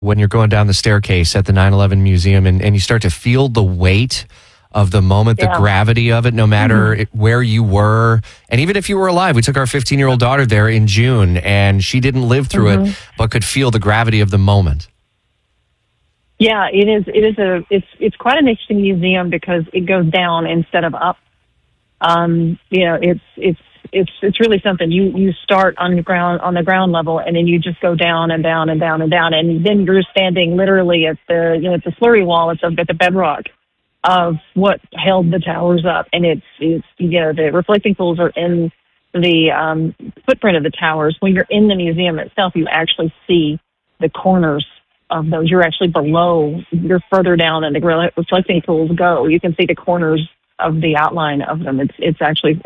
when you're going down the staircase at the 9/11 museum and you start to feel the weight of the moment, the gravity of it, no matter where you were. And even if you were alive, we took our 15-year-old daughter there in June, and she didn't live through it, but could feel the gravity of the moment. Yeah, it's quite an interesting museum because it goes down instead of up. It's really something. You start on the ground level, and then you just go down and down and down and down, and then you're standing literally at the slurry wall. It's at the bedrock of what held the towers up, and the reflecting pools are in the footprint of the towers. When you're in the museum itself, you actually see the corners of those. You're actually below. You're further down than the reflecting pools go. You can see the corners of the outline of them. It's actually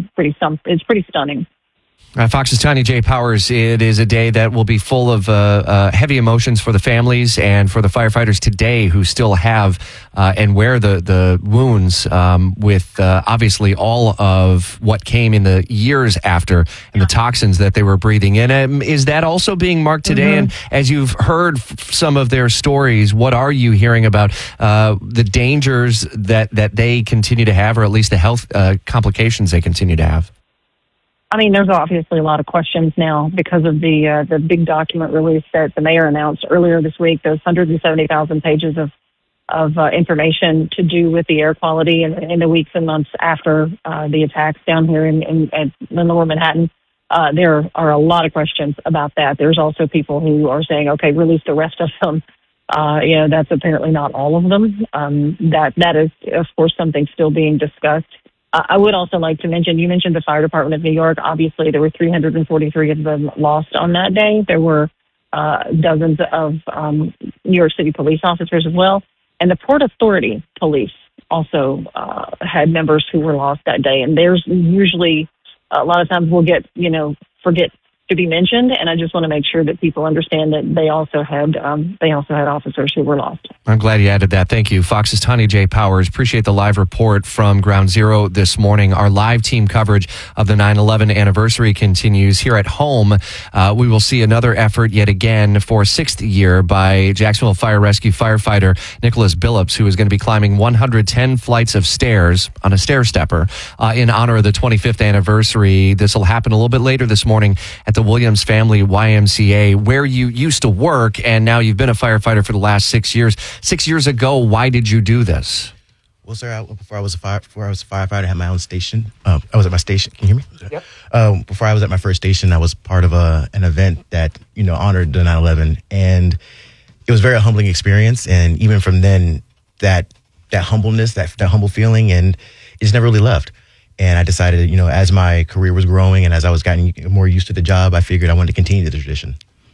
it's pretty stunning. Fox's Tanya J. Powers, it is a day that will be full of heavy emotions for the families and for the firefighters today who still have and wear the wounds with obviously all of what came in the years after and the toxins that they were breathing in. Is that also being marked today? And as you've heard some of their stories, what are you hearing about the dangers that they continue to have, or at least the health complications they continue to have? I mean, there's obviously a lot of questions now because of the big document release that the mayor announced earlier this week. Those 170,000 pages of information to do with the air quality in the weeks and months after the attacks down here in lower Manhattan. There are a lot of questions about that. There's also people who are saying, okay, release the rest of them. That's apparently not all of them. That is, of course, something still being discussed. I would also like to mention, you mentioned the Fire Department of New York. Obviously, there were 343 of them lost on that day. There were dozens of New York City police officers as well. And the Port Authority police also had members who were lost that day. And there's usually, a lot of times we'll forget to be mentioned. And I just want to make sure that people understand that they also had officers who were lost. I'm glad you added that. Thank you. Fox's Tanya J. Powers. Appreciate the live report from Ground Zero this morning. Our live team coverage of the 9/11 anniversary continues. Here at home, we will see another effort yet again for 6th year by Jacksonville Fire Rescue firefighter Nicholas Billups, who is going to be climbing 110 flights of stairs on a stair stepper in honor of the 25th anniversary. This will happen a little bit later this morning at the Williams Family YMCA, where you used to work, and now you've been a firefighter for the last 6 years. 6 years ago, why did you do this? Well, sir, before I was a firefighter, I had my own station. I was at my station. Can you hear me? Yep. Before I was at my first station, I was part of an event that honored the 9/11, and it was a very humbling experience. And even from then, that humbleness, that humble feeling, and it just never really left. And I decided, as my career was growing and as I was getting more used to the job, I figured I wanted to continue the tradition.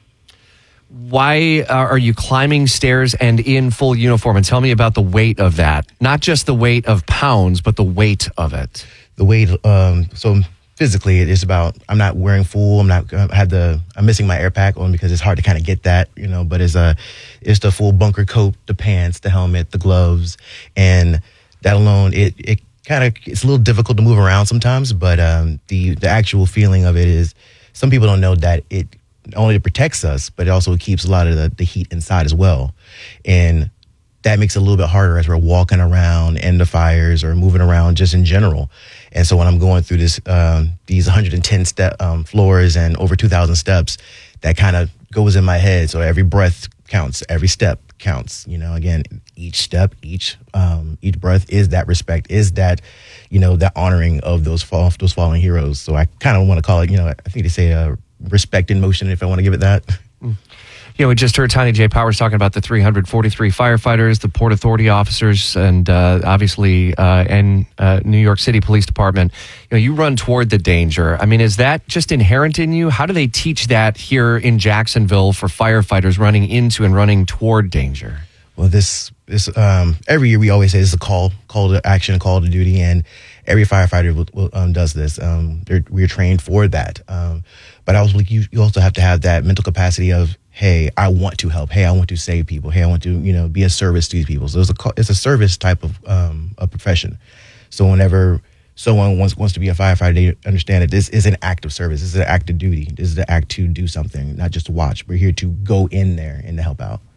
Why are you climbing stairs and in full uniform? And tell me about the weight of that. Not just the weight of pounds, but the weight of it. The weight, so physically, it is about, I'm not wearing full, I'm missing my air pack on because it's hard to kind of get that, but it's the full bunker coat, the pants, the helmet, the gloves, and that alone, it's a little difficult to move around sometimes, but the actual feeling of it is, some people don't know that it not only protects us, but it also keeps a lot of the heat inside as well. And that makes it a little bit harder as we're walking around in the fires or moving around just in general. And so when I'm going through these 110 floors and over 2,000 steps, that kind of goes in my head. So every breath counts, every step counts. Again, each step, each breath is that respect, is that, that honoring of those fallen heroes. So I kind of want to call it, I think they say respect in motion, if I want to give it that. We just heard Tanya J. Powers talking about the 343 firefighters, the Port Authority officers, and obviously New York City Police Department. You run toward the danger. I mean, is that just inherent in you? How do they teach that here in Jacksonville for firefighters running into and running toward danger? Well, this every year we always say this is a call to action, call to duty, and every firefighter does this. We're trained for that. But I was like, you also have to have that mental capacity of, hey, I want to help. Hey, I want to save people. Hey, I want to, be a service to these people. So it's a service type of a profession. So whenever someone wants to be a firefighter, they understand that this is an act of service. This is an act of duty. This is the act to do something, not just to watch. We're here to go in there and to help out.